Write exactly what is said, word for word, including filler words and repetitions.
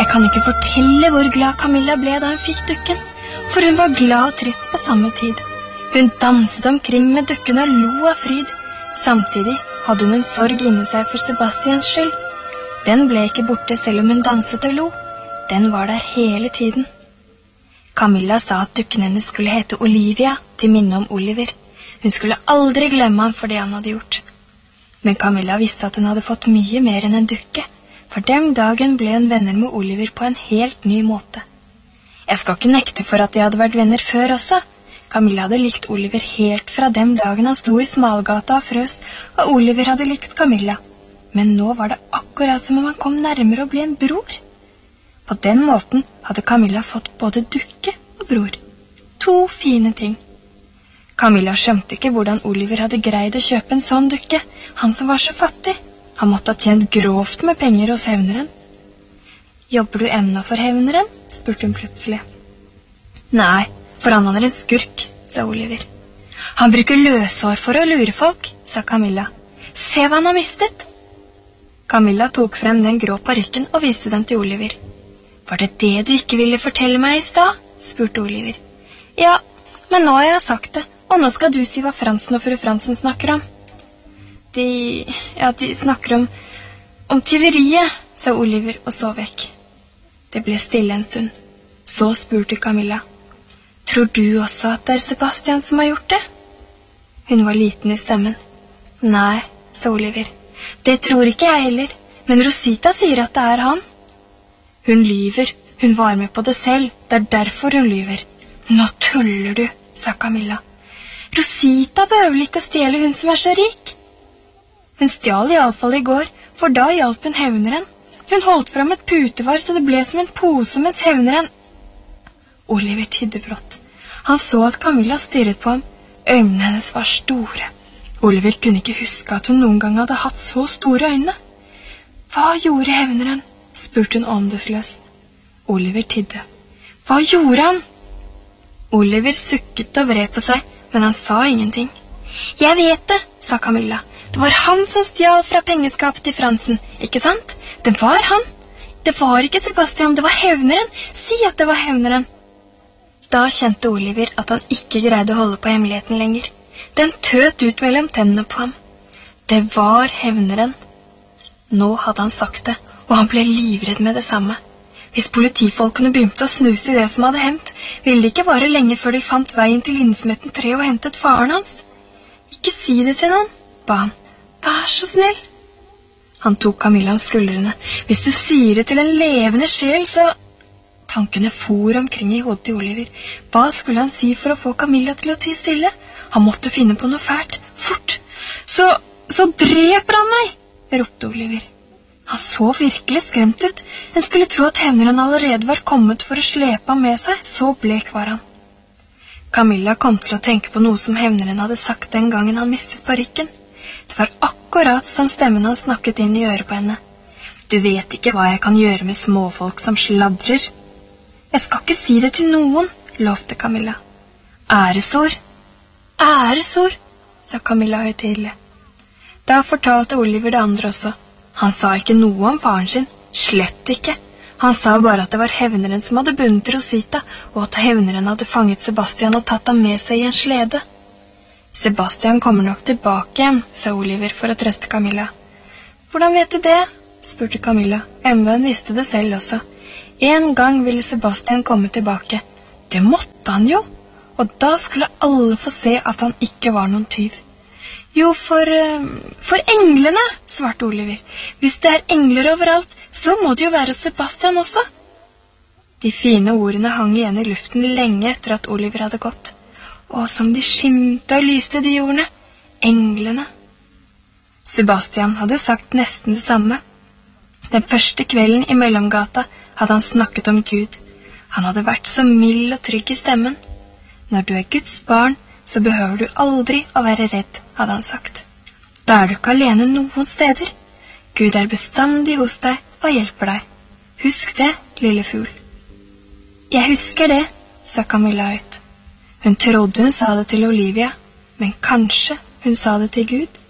Jeg kan ikke fortelle hvor glad Camilla ble da hun fikk dukken, for hun var glad og trist på samme tid. Hun danset omkring med dukken og lo av fryd. Samtidig hadde hun en sorg inni seg for Sebastians skyld. Den ble ikke borte selv om hun danset og lo. Den var der hele tiden. Camilla sa at dukken hennes skulle hete Olivia, til minne om Oliver. Hun skulle aldri glemme ham for det han hadde gjort. Men Camilla visste at hun hadde fått mye mer enn en dukke, for den dagen ble hun venner med Oliver på en helt ny måte. Jeg skal ikke nekte for at de hadde vært venner før også. Camilla hadde likt Oliver helt fra den dagen han sto i smalgata og frøs, og Oliver hadde likt Camilla. Men nå var det akkurat som om han kom nærmere å bli en bror. På den måten hadde Camilla fått både dukke og bror. To fine ting. Camilla skjønte ikke hvordan Oliver hadde greid å kjøpe en sånn dukke, han som var så fattig. Han måtte ha tjent grovt med penger hos hevneren. «Jobber du ennå for hevneren?» spurte hun plutselig. «Nei, for han er en skurk», sa Oliver. «Han bruker løshår for å lure folk», sa Camilla. «Se hva han har mistet!» Camilla tok frem den grå parykken og viste den til Oliver. «Var det det du ikke ville fortelle meg i stad?» spurte Oliver. «Ja, men nå har jeg sagt det, og nå skal du si hva Fransen og fru Fransen snakker om.» De, ja, de snakker om, om tyveriet, sa Oliver og så vekk. Det ble stille en stund. Så spurte Camilla. Tror du også at det er Sebastian som har gjort det? Hun var liten i stemmen. Nei, sa Oliver. Det tror ikke jeg heller, men Rosita sier at det er han. Hun lyver, hun var med på det selv, det er derfor hun lyver. Nå tuller du, sa Camilla. Rosita behøver vel ikke å stjele hun som er så rik. Hun stjal i alle fall i går, for da hjalp hun hevneren. Hun holdt frem et putevar så det ble som en pose mens hevneren... Oliver tidde brått. Han så at Camilla stirret på ham. Øynene hennes var store. Oliver kunne ikke huske at hun noen gang hadde hatt så store øyne. Hva gjorde hevneren? Spurte hun åndesløst. Oliver tidde. Hva gjorde han? Oliver sukket og vred på seg, men han sa ingenting. Jeg vet det, sa Camilla. Det var han som stjal fra pengeskapet til Fransen, ikke sant? Det var han. Det var ikke Sebastian, det var hevneren. Si at det var hevneren. Da kjente Oliver at han ikke greide å holde på hemmeligheten lenger. Den tøt ut mellom tennene på ham. Det var hevneren. Nå hadde han sagt det, og han ble livredd med det samme. Hvis politifolkene begynte å snuse i det som hadde hendt, ville det ikke vare lenge før de fant veien til Innsmetten tre og hentet faren hans. Ikke si det til noen, ba han. Vær så snill. Han tok Camilla om skuldrene. Hvis du sier det til en levende sjel, så... Tankene for omkring i hodet til Oliver. Hva skulle han si for å få Camilla til å tie stille? Han måtte finne på noe fælt. Fort! Så, så dreper han meg! Ropte Oliver. Han så virkelig skremt ut. En skulle tro at hevneren allerede var kommet for å slepe ham med seg. Så blek var han. Camilla kom til å tenke på noe som hevneren hadde sagt den gangen han mistet parykken. Det var akkurat som stemmen han snakket inn i øret på henne. Du vet ikke hva jeg kan gjøre med småfolk som sladrer. Jeg skal ikke si det til noen, lovte Camilla. Æresord. Æresord, sa Camilla høytidelig. Da fortalte Oliver det andre også. Han sa ikke noe om faren sin, slett ikke. Han sa bare at det var hevneren som hadde bundet Rosita, og at hevneren hadde fanget Sebastian og tatt ham med seg i en slede. Sebastian kommer nok tilbake igjen, sa Oliver for å trøste Camilla. Hvordan vet du det? Spurte Camilla, enda hun visste det selv også. En gang ville Sebastian komme tilbake. Det måtte han jo, og da skulle alle få se at han ikke var noen tyv. Jo, for, for englene, svarte Oliver. Hvis det er engler overalt, så må det jo være Sebastian også. De fine ordene hang igjen i luften lenge etter at Oliver hadde gått. Og som de skimte og lyste de ordene, englene. Sebastian hadde sagt nesten det samme. Den første kvelden i mellomgata hadde han snakket om Gud. Han hadde vært så mild og trygg i stemmen. Når du er Guds barn, så behøver du aldri å være redd, hadde han sagt. Da er du ikke alene noen steder. Gud er bestandig hos deg og hjelper deg. Husk det, lille fugl. Jeg husker det, sa Camilla høyt. Hun trodde hun sa det til Olivia, men kanskje hun sa det til Gud.